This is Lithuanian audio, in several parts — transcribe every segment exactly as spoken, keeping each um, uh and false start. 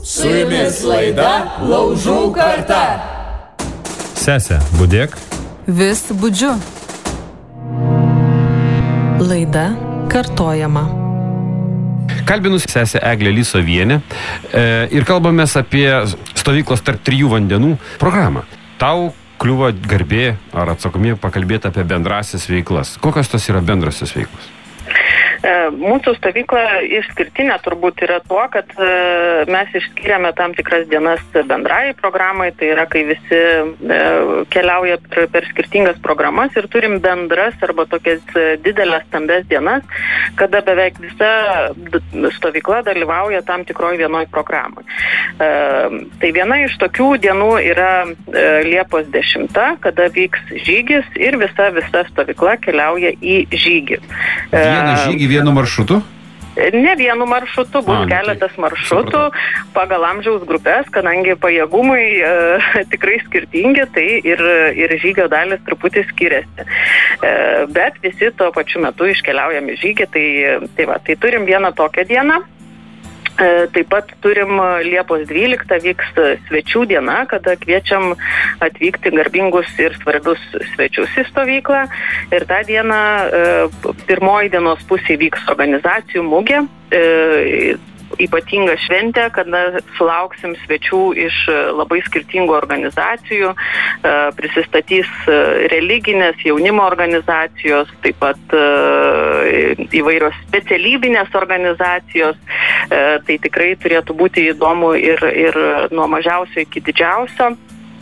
Su jumis laida Laužų karta. Sesė, budėk. Vis budžiu. Laida kartojama. Kalbinu sesę Eglę Lysovienę e, ir kalbamės apie stovyklos tarp trijų vandenų programą. Tau kliuvo garbė ar atsakomybė pakalbėti apie bendrasias veiklas. Kokios tos yra bendrasios veiklos? Mūsų stovykla išskirtinė turbūt yra tuo, kad mes išskiriame tam tikras dienas bendrai programai, tai yra, kai visi keliauja per, per skirtingas programas ir turim bendras arba tokias didelės stambes dienas, kada beveik visa stovykla dalyvauja tam tikroj vienoj programai. Tai viena iš tokių dienų yra Liepos dešimta, kada vyks žygis ir visa, visa stovykla keliauja į žygį. Vieną žygį vienu maršrutu? Ne vienu maršrutu, bus A, keletas tai, maršrutų supratau. Pagal amžiaus grupės, kadangi pajėgumai e, tikrai skirtingi, tai ir, ir žygio dalis truputį skiriasi. E, bet visi tuo pačiu metu iškeliaujame žygį, tai, tai, va, tai turim vieną tokią dieną. Taip pat turim Liepos dvyliktą vyks svečių diena, kada kviečiam atvykti garbingus ir svarbius svečius į stovyklą. Ir tą dieną pirmoji dienos pusė vyks organizacijų mugė, ypatinga šventė, kada sulauksim svečių iš labai skirtingų organizacijų, prisistatys religinės, jaunimo organizacijos, taip pat įvairios specialybinės organizacijos. Tai tikrai turėtų būti įdomu ir, ir nuo mažiausio iki didžiausio.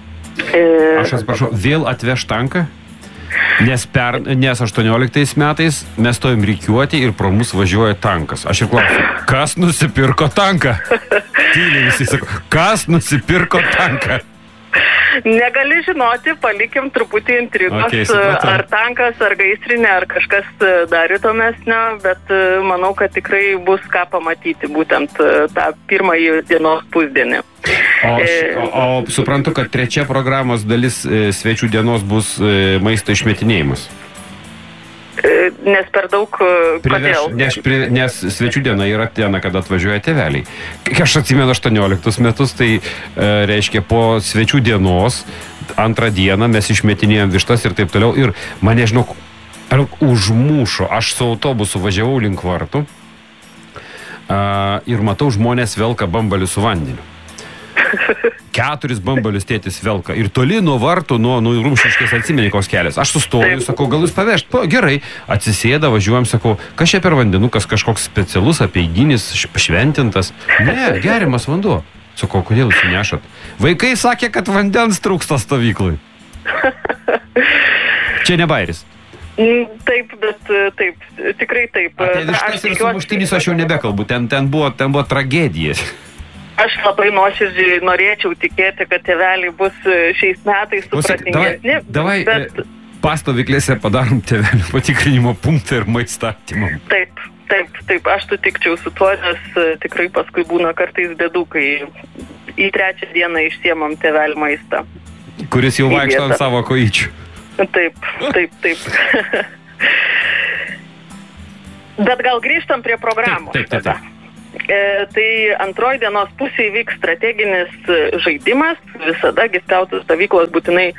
Aš atsiprašau, vėl atveš tanką? Nes, per, nes aštuonioliktais metais mes stovim rikiuoti ir pro mus važiuoja tankas. Aš ir klausiu, kas nusipirko tanką? Tyliai visi sako, kas nusipirko tanką? Negali žinoti, palikim truputį intrigos, okay, ar tankas, ar gaisrinė, ar kažkas dar įdomesnio, bet manau, kad tikrai bus ką pamatyti būtent tą pirmąjį dienos pusdienį. O, o, o suprantu, kad trečia programos dalis svečių dienos bus maisto išmetinėjimas. Nes per daug Priveš, kodėl? Nes, pri, nes svečių diena yra diena, kada atvažiuoja tėveliai. Kai aš atsimenu aštuonioliktus metus, tai e, reiškia po svečių dienos, antrą dieną mes išmetinėjom vištas ir taip toliau. Ir mane, žinau, užmušo. Aš su autobusu važiavau link vartų a, ir matau, žmonės velka bambalius su vandeniu. Keturis bambalius tėtis velka. Ir toli nuo vartų, nuo, nuo Rumšiškės atsimeni koks kelias. Aš sustoju, sakau, gal jūs pavešt? Po, gerai. Atsisėda, važiuojam, sakau, kas čia per vandenukas, kažkoks specialus, apeiginis, šventintas. Ne, gerimas vanduo. Sakau, kodėl jūs nešat? Vaikai sakė, kad vandens trūksta stovyklai. Čia ne bairis. Taip, bet taip, tikrai taip. Apie vištas ir sumuštinis aš jau nebekalbu. Ten, ten, buvo, ten buvo tragedija. Aš labai nuoširdžiai norėčiau tikėti, kad tėveliai bus šiais metais supratingesni. Davai, bet... pastovyklėse padarom tėvelių patikrinimo punktą ir maistą atimam. Taip, taip, taip, aš sutikčiau su tuo, nes tikrai paskui būna kartais bėdų, kai į trečią dieną išsiemam tėvelių maistą. Kuris jau vaikšto ant savo kojyčių. Taip, taip, taip. Bet gal grįžtam prie programos. Taip, taip, taip. taip. E, tai antroji dienos pusėje vyks strateginis žaidimas. Visada skautų stovyklos būtinai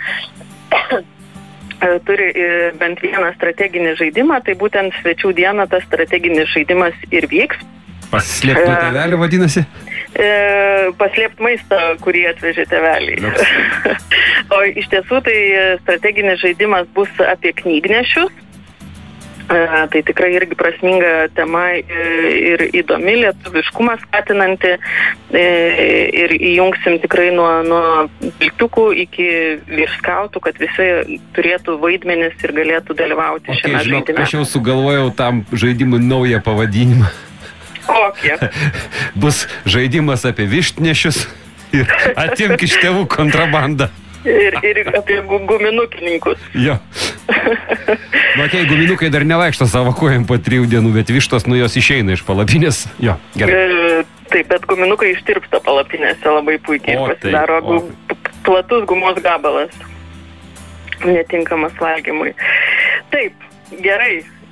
turi bent vieną strateginį žaidimą, tai būtent svečių dieną tas strateginis žaidimas ir vyks. Pasislėpti nuo tėvelių vadinasi? E, paslėpti maistą, kurį atvežė tėveliai. O iš tiesų tai strateginis žaidimas bus apie knygnešius. Tai tikrai irgi prasminga tema ir įdomi, lietuviškumą skatinanti, ir įjungsim tikrai nuo, nuo vilkiukų iki viršskautų, kad visi turėtų vaidmenis ir galėtų dalyvauti okay, šiame žinok, žaidime. Aš jau sugalvojau tam žaidimui naują pavadinimą. Kokį? Bus žaidimas apie vištnešius ir atimk iš tėvų kontrabandą. Ir, ir apie guminukininkus. Jo. Nu, okei, guminukai dar nevaikšto savo kojam po trijų dienų, bet vištos nuo jos išeina iš palapinės. Jo, gerai. E, taip, bet guminukai ištirpsta palapinėse labai puikiai. O, pasidaro tai, gu, platus gumos gabalas. Netinkamas valgymui. Taip, gerai.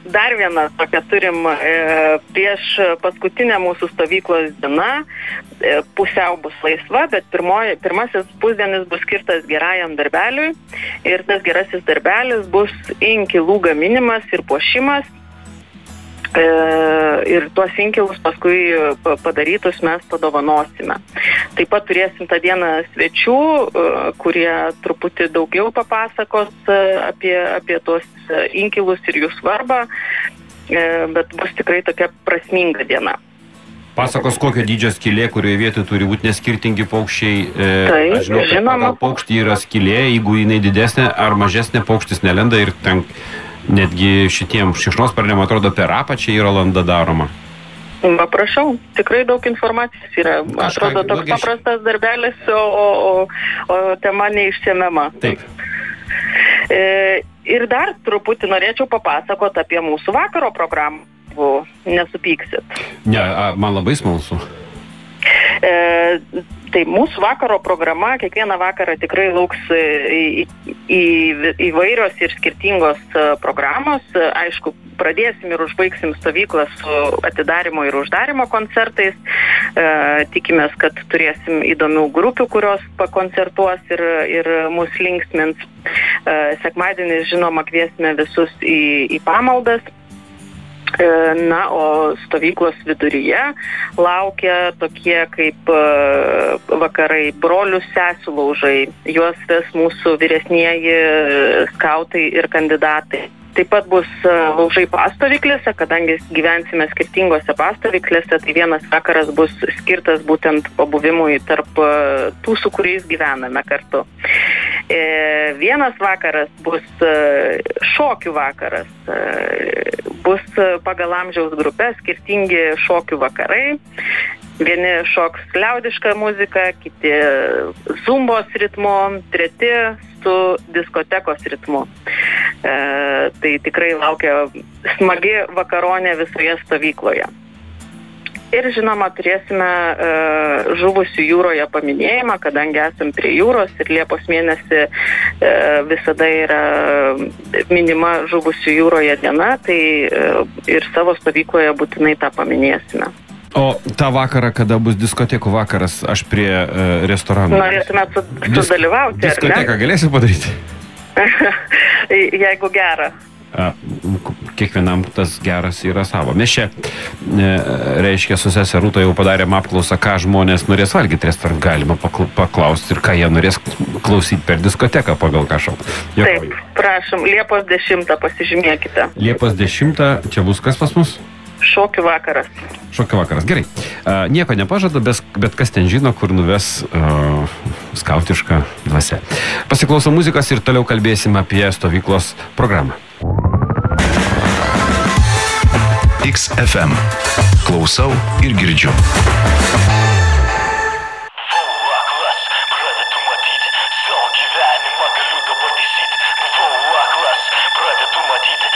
dar vieną tokią turim e, prieš paskutinę mūsų stovyklos diena. E, pusiau bus laisva, bet pirmoji, pirmasis pusdienis bus skirtas gerajam darbeliui. Ir tas gerasis darbelis bus inkilų gaminimas ir puošimas. E, ir tuos inkilus paskui padarytus mes padovanosime. Taip pat turėsim tą dieną svečių, e, kurie truputį daugiau papasakos apie, apie tuos inkilus ir jų svarbą, e, bet bus tikrai tokia prasminga diena. Pasakos, kokio dydžio skylė, kurioje vietoje turi būti neskirtingi paukščiai. E, tai, aš žinau, kad pagal paukštį yra skylė, jeigu jinai didesnė ar mažesnė, paukštis nelenda ir ten netgi šitiem šikšnosparniam atrodo per apačią yra landa daroma. Va, prašau, tikrai daug informacijos yra. Kažką, atrodo toks daugiai... paprastas darbelis, o, o, o tema neišsemiama. Taip. E, ir dar truputį norėčiau papasakoti apie mūsų vakaro programą. Nesupyksit. Ne, man labai smalsu. E, tai mūsų vakaro programa kiekvieną vakarą tikrai lauks į, į, įvairios ir skirtingos programos. Aišku, pradėsim ir užbaigsim stovyklą su atidarimo ir uždarimo koncertais. E, tikimės, kad turėsim įdomių grupių, kurios pakoncertuos ir, ir mus linksmins. E, sekmadienį, žinoma, kviesime visus į, į pamaldas. Na, o stovyklos viduryje laukia tokie kaip vakarai brolių sesių laužai. Juos ves mūsų vyresnieji skautai ir kandidatai. Taip pat bus laužai pastovyklėse, kadangi gyvensime skirtingose pastovyklėse, tai vienas vakaras bus skirtas būtent pabuvimui tarp tų, su kuriais gyvename kartu. Vienas vakaras bus šokių vakaras. Bus pagal amžiaus grupės skirtingi šokių vakarai. Vieni šoks liaudišką muziką, kiti zumbos ritmu, treti su diskotekos ritmu. E, tai tikrai laukia smagi vakaronė visoje stovykloje. Ir žinoma, turėsime e, žuvusių jūroje paminėjimą, kadangi esam prie jūros ir Liepos mėnesį e, visada yra minima žuvusių jūroje diena, tai e, ir savo stovykloje būtinai tą paminėsime. O tą vakarą, kada bus diskotekų vakaras, aš prie e, restorano. Norėtume su, sudalyvauti, Disk, diskoteką galėsiu padaryti? Jeigu gera. A, kiekvienam tas geras yra savo. Mes čia, e, reiškia, su sese Rūta jau padarėm apklausą, ką žmonės norės valgyti restorane. Galima paklausti ir ką jie norės klausyti per diskoteką pagal ką šau. Taip, prašom, Liepos dešimtą pasižymėkite. Liepos dešimtą, čia bus kas pas mus? Šokių vakaras. Šokių vakaras, gerai. Uh, nieko nepažadu, bet, bet kas ten žino, kur nuves uh, skautišką dvasią. Pasiklausom muzikos ir toliau kalbėsim apie stovyklos programą. X F M. Klausau ir girdžiu.